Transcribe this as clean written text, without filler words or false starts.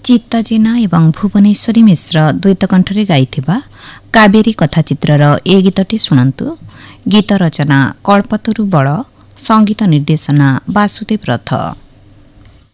ଚିତ୍ତ ଜେନା ଏବଂ ଭୁବନେଶ୍ୱରୀ ମିଶ୍ର ଦ୍ୱୈତ କଣ୍ଠରେ ଗାଇଥିବା କାବେରୀ କଥାଚିତ୍ରର ଏ ଗୀତଟି ଶୁଣନ୍ତୁ। ଗୀତ ରଚନା କଳ୍ପତରୁ ବଳ, ସଙ୍ଗୀତ ନିର୍ଦ୍ଦେଶନା ବାସୁଦେବ ରଥ।